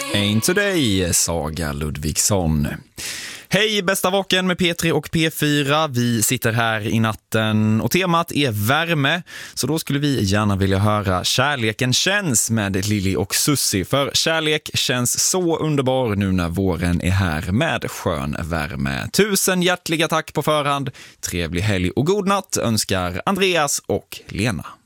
Ain't Today, Saga Ludvigsson. Hej, bästa vaken med P3 och P4. Vi sitter här i natten och temat är värme. Så då skulle vi gärna vilja höra Kärleken känns med Lili och Susie. För kärlek känns så underbar nu när våren är här med skön värme. 1000 hjärtliga tack på förhand. Trevlig helg och god natt önskar Andreas och Lena.